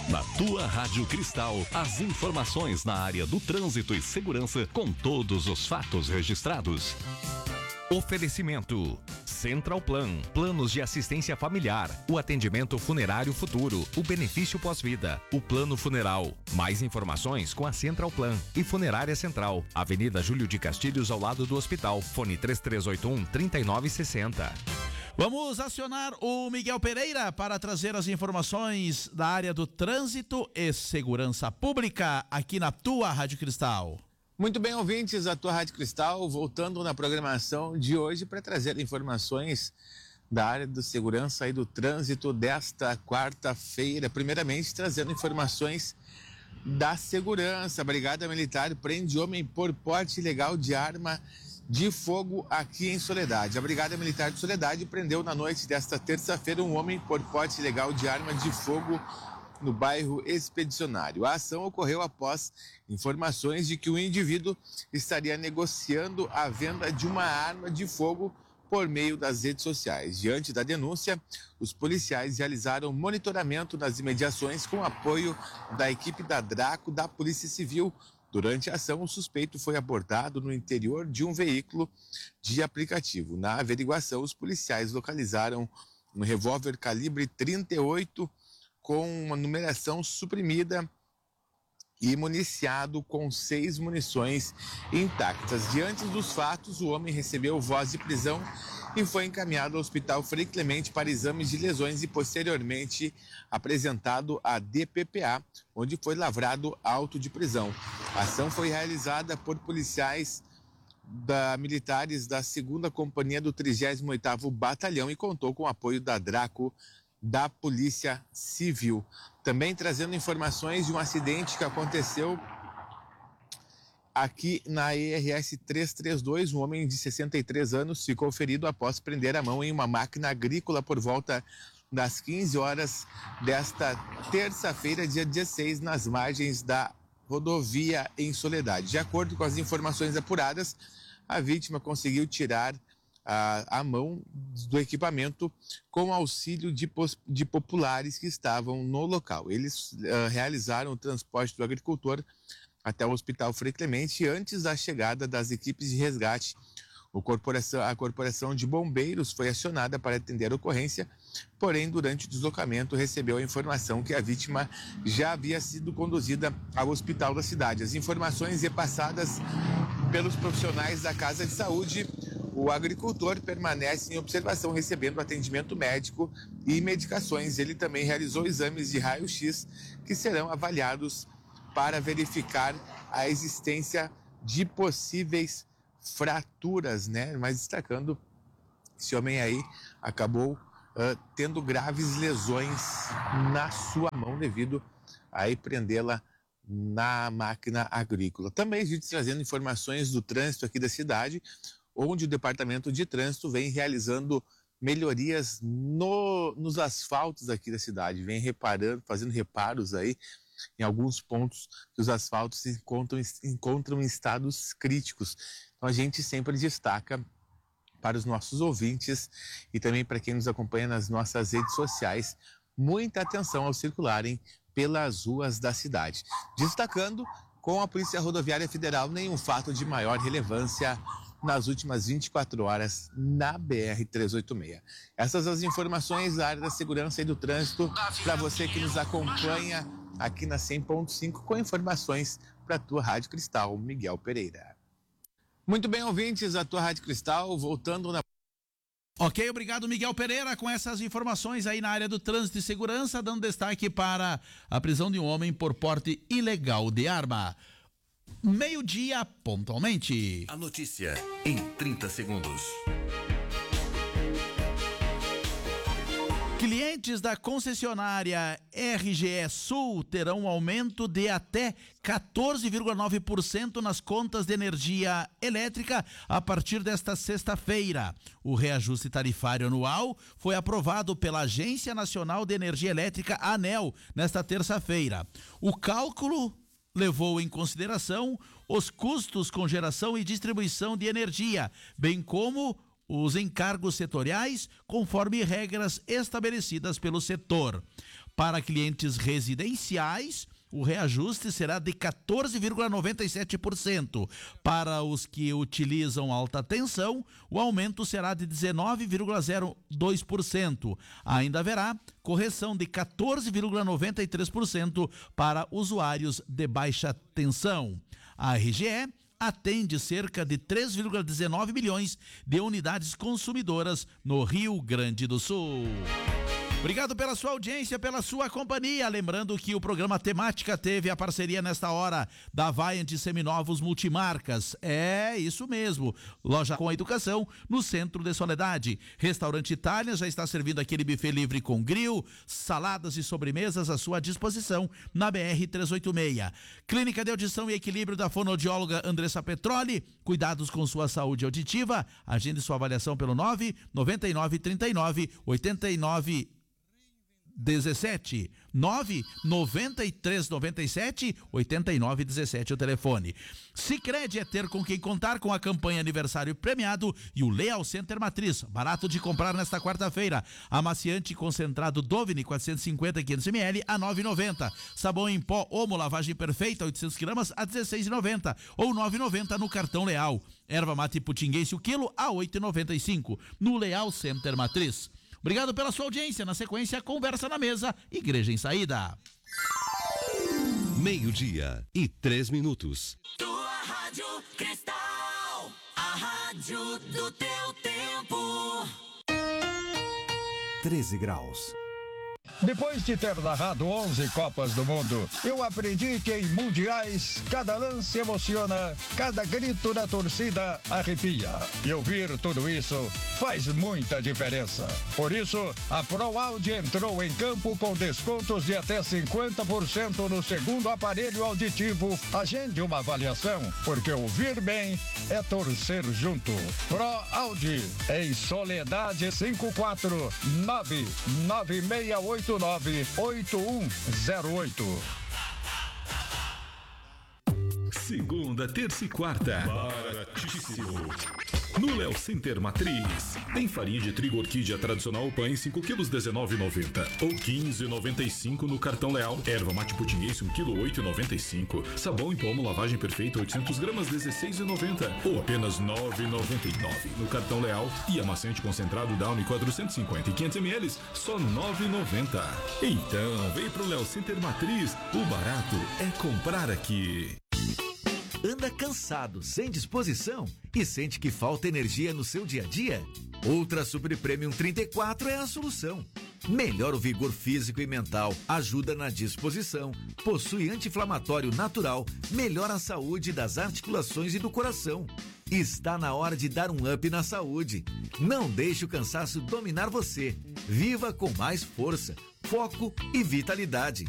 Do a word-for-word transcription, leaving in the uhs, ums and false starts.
Na tua Rádio Cristal, as informações na área do trânsito e segurança com todos os fatos registrados. Oferecimento Central Plan, planos de assistência familiar, o atendimento funerário futuro, o benefício pós-vida, o plano funeral. Mais informações com a Central Plan e Funerária Central, Avenida Júlio de Castilhos, ao lado do hospital. Fone três três oito um, três nove seis zero. Vamos acionar o Miguel Pereira para trazer as informações da área do trânsito e segurança pública aqui na tua Rádio Cristal. Muito bem, ouvintes da tua Rádio Cristal, voltando na programação de hoje para trazer informações da área do segurança e do trânsito desta quarta-feira. Primeiramente, trazendo informações da segurança. A Brigada Militar prende homem por porte ilegal de arma de fogo aqui em Soledade. A Brigada Militar de Soledade prendeu na noite desta terça-feira um homem por porte ilegal de arma de fogo no bairro Expedicionário. A ação ocorreu após informações de que o indivíduo estaria negociando a venda de uma arma de fogo por meio das redes sociais. Diante da denúncia, os policiais realizaram monitoramento nas imediações com apoio da equipe da Draco da Polícia Civil. Durante a ação, o suspeito foi abordado no interior de um veículo de aplicativo. Na averiguação, os policiais localizaram um revólver calibre trinta e oito com uma numeração suprimida e municiado com seis munições intactas. Diante dos fatos, o homem recebeu voz de prisão e foi encaminhado ao Hospital Frei Clemente para exames de lesões e posteriormente apresentado à D P P A, onde foi lavrado auto de prisão. A ação foi realizada por policiais da, militares da segunda Companhia do trigésimo oitavo Batalhão e contou com o apoio da Draco da Polícia Civil. Também trazendo informações de um acidente que aconteceu aqui na E R S trezentos e trinta e dois. Um homem de sessenta e três anos ficou ferido após prender a mão em uma máquina agrícola por volta das quinze horas desta terça-feira, dia dezesseis, nas margens da rodovia em Soledade. De acordo com as informações apuradas, a vítima conseguiu tirar A, a mão do equipamento com auxílio de, de populares que estavam no local. Eles uh, realizaram o transporte do agricultor até o Hospital Frei Clemente antes da chegada das equipes de resgate. O corporação, a Corporação de Bombeiros foi acionada para atender a ocorrência, porém, durante o deslocamento, recebeu a informação que a vítima já havia sido conduzida ao hospital da cidade. As informações repassadas pelos profissionais da Casa de Saúde: o agricultor permanece em observação, recebendo atendimento médico e medicações. Ele também realizou exames de raio-x que serão avaliados para verificar a existência de possíveis fraturas, né? Mas destacando, esse homem aí acabou uh, tendo graves lesões na sua mão devido a aí prendê-la na máquina agrícola. Também a gente trazendo informações do trânsito aqui da cidade, onde o Departamento de Trânsito vem realizando melhorias no, nos asfaltos aqui da cidade, vem reparando, fazendo reparos aí em alguns pontos que os asfaltos se encontram, encontram em estados críticos. Então a gente sempre destaca para os nossos ouvintes e também para quem nos acompanha nas nossas redes sociais, muita atenção ao circularem pelas ruas da cidade. Destacando, com a Polícia Rodoviária Federal, nenhum fato de maior relevância nas últimas vinte e quatro horas na B R trezentos e oitenta e seis. Essas as informações da área da segurança e do trânsito para você que nos acompanha aqui na cem ponto cinco, com informações para a tua Rádio Cristal, Miguel Pereira. Muito bem, ouvintes da tua Rádio Cristal, voltando na... Ok, obrigado, Miguel Pereira, com essas informações aí na área do trânsito e segurança, dando destaque para a prisão de um homem por porte ilegal de arma. Meio-dia, pontualmente. A notícia em trinta segundos. Clientes da concessionária R G E Sul terão um aumento de até quatorze vírgula nove por cento nas contas de energia elétrica a partir desta sexta-feira. O reajuste tarifário anual foi aprovado pela Agência Nacional de Energia Elétrica, ANEEL, nesta terça-feira. O cálculo levou em consideração os custos com geração e distribuição de energia, bem como os encargos setoriais, conforme regras estabelecidas pelo setor. Para clientes residenciais, o reajuste será de quatorze vírgula noventa e sete por cento. Para os que utilizam alta tensão, o aumento será de dezenove vírgula zero dois por cento. Ainda haverá correção de quatorze vírgula noventa e três por cento para usuários de baixa tensão. A R G E atende cerca de três vírgula dezenove milhões de unidades consumidoras no Rio Grande do Sul. Obrigado pela sua audiência, pela sua companhia. Lembrando que o programa Temática teve a parceria nesta hora da Vaient Seminovos Multimarcas. É isso mesmo. Loja com educação no centro de Soledade. Restaurante Itália já está servindo aquele buffet livre com grill, saladas e sobremesas à sua disposição na B R trezentos e oitenta e seis. Clínica de Audição e Equilíbrio da fonoaudióloga Andressa Petroli. Cuidados com sua saúde auditiva. Agende sua avaliação pelo nove nove nove três nove oito nove dezessete, nove nove três nove sete oito nove dezessete o telefone. Sicredi é ter com quem contar, com a campanha aniversário premiado e o Leal Center Matriz, barato de comprar nesta quarta-feira. Amaciante concentrado Dovini quatrocentos e cinquenta, quinhentos mililitros a nove reais e noventa centavos. Sabão em pó Omo lavagem perfeita oitocentos gramas a dezesseis reais e noventa centavos ou nove reais e noventa centavos no cartão Leal. Erva mate putinguense o quilo a oito reais e noventa e cinco centavos no Leal Center Matriz. Obrigado pela sua audiência. Na sequência, Conversa na Mesa, Igreja em Saída. Meio-dia e três minutos. Tua Rádio Cristal, a rádio do teu tempo. treze graus. Depois de ter narrado onze Copas do Mundo, eu aprendi que em mundiais, cada lance emociona, cada grito da torcida arrepia. E ouvir tudo isso faz muita diferença. Por isso, a ProAudio entrou em campo com descontos de até cinquenta por cento no segundo aparelho auditivo. Agende uma avaliação, porque ouvir bem é torcer junto. ProAudio, em Soledade, cinco quatro nove nove seis oito nove oito um zero oito. Segunda, terça e quarta. Baratíssimo. No Léo Center Matriz, tem farinha de trigo orquídea tradicional pães cinco quilos dezenove reais e noventa centavos ou quinze reais e noventa e cinco centavos no cartão Leal. Erva mate putinguense um quilo oito reais e noventa e cinco centavos. Sabão em pomo lavagem perfeita oitocentos gramas dezesseis reais e noventa centavos ou apenas nove reais e noventa e nove centavos no cartão Leal. E amaciante concentrado Downy quatrocentos e cinquenta e quinhentos mililitros só nove reais e noventa centavos. Então, vem pro Léo Center Matriz, o barato é comprar aqui. Anda cansado, sem disposição e sente que falta energia no seu dia a dia? Ultra Super Premium trinta e quatro é a solução. Melhora o vigor físico e mental, ajuda na disposição, possui anti-inflamatório natural, melhora a saúde das articulações e do coração. Está na hora de dar um up na saúde. Não deixe o cansaço dominar você. Viva com mais força, foco e vitalidade.